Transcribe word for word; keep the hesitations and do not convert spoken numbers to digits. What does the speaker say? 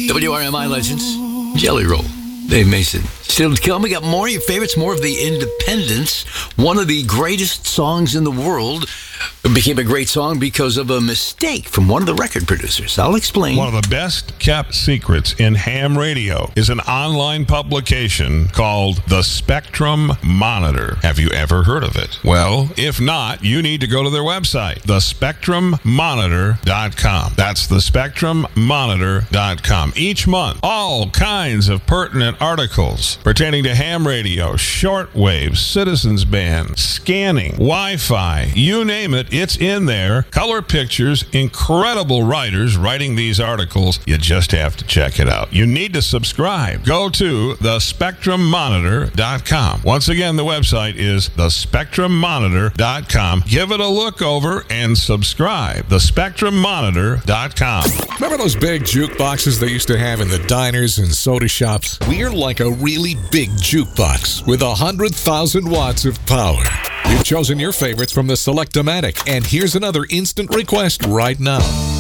W R M I Legends, Jelly Roll, Dave Mason. Still to come, we got more of your favorites, more of the Independents. One of the greatest songs in the world became a great song because of a mistake from one of the record producers. I'll explain. One of the best kept secrets in ham radio is an online publication called The Spectrum Monitor. Have you ever heard of it? Well, if not, you need to go to their website, the spectrum monitor dot com. That's the spectrum monitor dot com. Each month, all kinds of pertinent articles pertaining to ham radio, shortwave, citizens band, scanning, Wi-Fi, you name it, it's in there. Color pictures, incredible writers writing these articles. You just have to check it out. You need to subscribe. Go to the spectrum monitor dot com. Once again, the website is the spectrum monitor dot com. Give it a look over and subscribe. the spectrum monitor dot com. Remember those big jukeboxes they used to have in the diners and soda shops? We're like a really big jukebox with one hundred thousand watts of power. You've chosen your favorites from the Select-O-Matic, and here's another instant request right now.